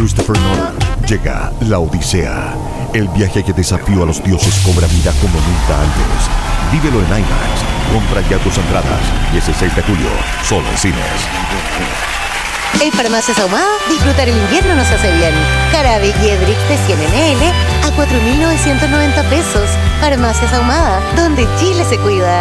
Christopher Nolan llega La Odisea. El viaje que desafió a los dioses cobra vida como nunca antes. Vívelo en IMAX. Compra ya tus entradas. 16 de julio, solo en cines. En Farmacias Ahumada, disfrutar el invierno nos hace bien. Jarabe Jedrix de 100 ml a 4.990 pesos. Farmacias Ahumada, donde Chile se cuida.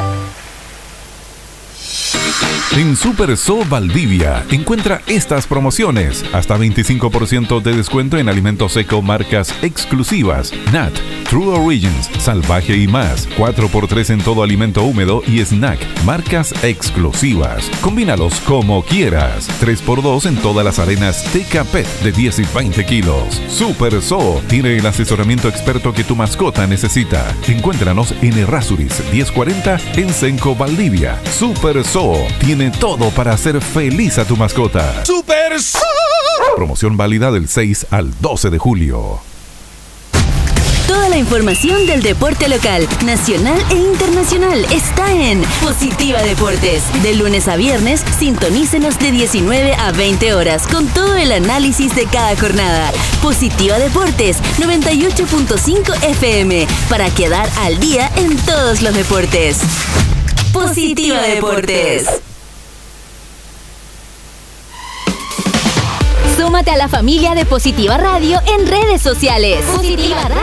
En Super So Valdivia encuentra estas promociones. Hasta 25% de descuento en alimentos seco marcas exclusivas. Nat, True Origins, Salvaje y más. 4x3 en todo alimento húmedo y snack. Marcas exclusivas. Combínalos como quieras. 3x2 en todas las arenas TK Pet de 10 y 20 kilos. Super So tiene el asesoramiento experto que tu mascota necesita. Encuéntranos en Errázuriz 1040 en Senco, Valdivia. Super So tiene todo para hacer feliz a tu mascota. ¡Super So! Promoción válida del 6 al 12 de julio. Toda la información del deporte local, nacional e internacional está en Positiva Deportes. De lunes a viernes, sintonícenos de 19 a 20 horas con todo el análisis de cada jornada. Positiva Deportes, 98.5 FM, para quedar al día en todos los deportes. Positiva Deportes. Súmate a la familia de Positiva Radio en redes sociales. Positiva Radio.